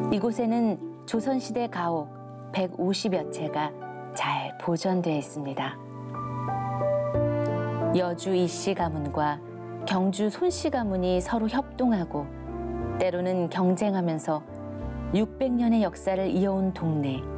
이곳에는 조선시대 가옥 150여 채가 잘 보존되어 있습니다. 여주 이씨 가문과 경주 손씨 가문이 서로 협동하고 때로는 경쟁하면서 600년의 역사를 이어온 동네.